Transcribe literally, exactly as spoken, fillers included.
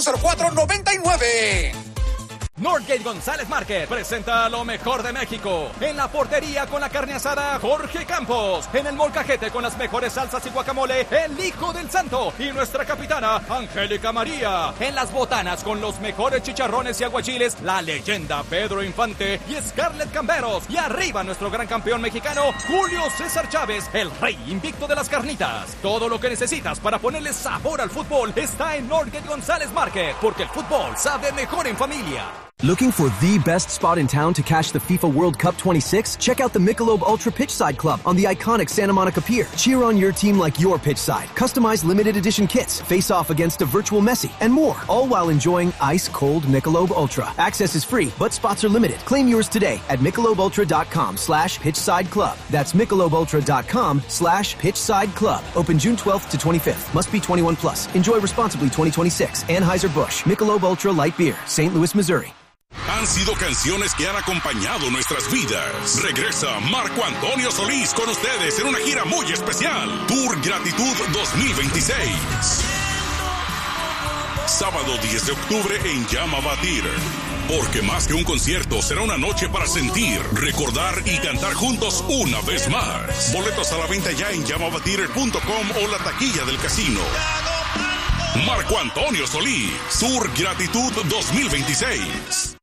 cero cuatro noventa y nueve. Northgate González Market presenta lo mejor de México. En la portería con la carne asada, Jorge Campos. En el molcajete con las mejores salsas y guacamole, el Hijo del Santo. Y nuestra capitana, Angélica María. En las botanas con los mejores chicharrones y aguachiles, la leyenda Pedro Infante y Scarlett Camberos. Y arriba nuestro gran campeón mexicano, Julio César Chávez, el rey invicto de las carnitas. Todo lo que necesitas para ponerle sabor al fútbol está en Northgate González Market, porque el fútbol sabe mejor en familia. Looking for the best spot in town to catch the FIFA World Cup twenty-six? Check out the Michelob Ultra Pitchside Club on the iconic Santa Monica Pier. Cheer on your team like your pitchside. Customize limited edition kits, face off against a virtual Messi, and more, all while enjoying ice-cold Michelob Ultra. Access is free, but spots are limited. Claim yours today at michelobultra.com slash pitchside club. That's michelobultra.com slash pitchside club. Open June twelfth to twenty-fifth. Must be twenty-one plus. Enjoy responsibly twenty twenty-six. Anheuser-Busch. Michelob Ultra Light Beer. Saint Louis, Missouri. Han sido canciones que han acompañado nuestras vidas. Regresa Marco Antonio Solís con ustedes en una gira muy especial. Tour Gratitud dos mil veintiséis. Sábado diez de octubre en Llama Theater. Porque más que un concierto, será una noche para sentir, recordar y cantar juntos una vez más. Boletos a la venta ya en llamava theater punto com o la taquilla del casino. Marco Antonio Solís, Tour Gratitud dos mil veintiséis.